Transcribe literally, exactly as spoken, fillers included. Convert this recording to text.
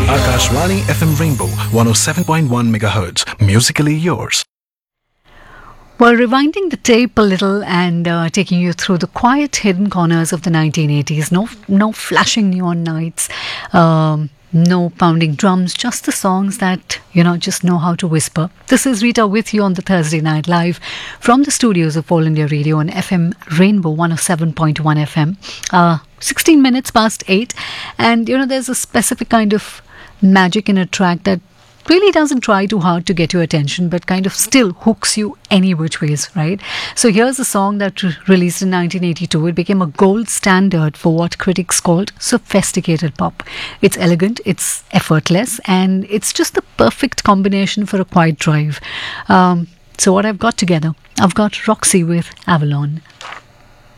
Akashvani F M Rainbow one oh seven point one megahertz. Musically yours. Well, rewinding the tape a little and uh, taking you through the quiet hidden corners of the nineteen eighties. No, no flashing neon lights, um, no pounding drums, just the songs that, you know, just know how to whisper. This is Rita with you on the Thursday Night Live from the studios of All India Radio on F M Rainbow one oh seven point one F M. Uh, sixteen minutes past eight. And, you know, there's a specific kind of magic in a track that really doesn't try too hard to get your attention, but kind of still hooks you any which ways, right? So here's a song that re- released in nineteen eighty-two. It became a gold standard for what critics called sophisticated pop. It's elegant, it's effortless, and it's just the perfect combination for a quiet drive. Um, so what I've got together, I've got Roxy with Avalon.